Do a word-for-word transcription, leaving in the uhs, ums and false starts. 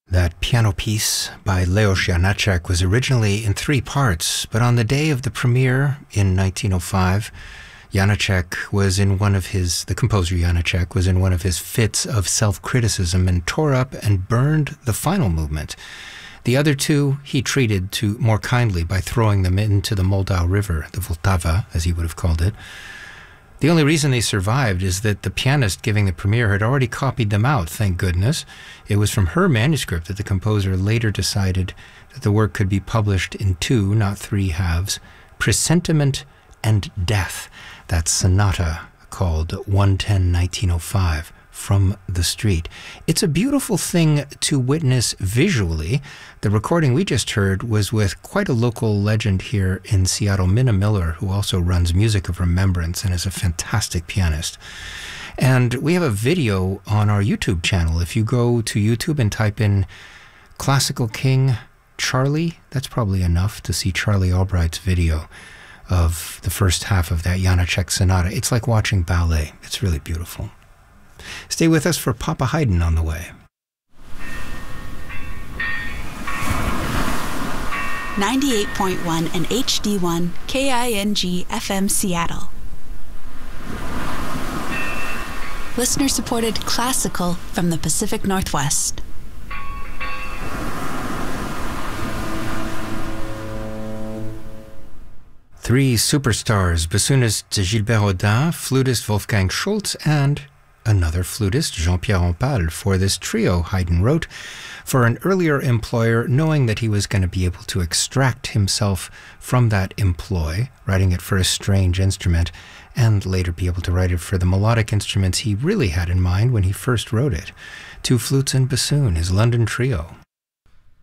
That piano piece by Leos Janáček was originally in three parts, but on the day of the premiere in nineteen oh five, Janáček was in one of his, the composer Janáček was in one of his fits of self-criticism and tore up and burned the final movement. The other two he treated to more kindly by throwing them into the Moldau River, the Vltava, as he would have called it. The only reason they survived is that the pianist giving the premiere had already copied them out, thank goodness. It was from her manuscript that the composer later decided that the work could be published in two, not three halves, Presentiment and Death, that sonata called one ten nineteen oh five, from the street. It's a beautiful thing to witness visually. The recording we just heard was with quite a local legend here in Seattle, Minna Miller, who also runs Music of Remembrance and is a fantastic pianist. And we have a video on our YouTube channel. If you go to YouTube and type in Classical King Charlie, that's probably enough to see Charlie Albright's video of the first half of that Janáček sonata. It's like watching ballet. It's really beautiful. Stay with us for Papa Haydn on the way. ninety-eight point one and H D one K I N G F M Seattle. Listener-supported classical from the Pacific Northwest. Three superstars, bassoonist Gilbert Audin, flutist Wolfgang Schultz, and another flutist, Jean-Pierre Rampal, for this trio Haydn wrote for an earlier employer, knowing that he was going to be able to extract himself from that employ, writing it for a strange instrument, and later be able to write it for the melodic instruments he really had in mind when he first wrote it. Two flutes and bassoon, his London trio.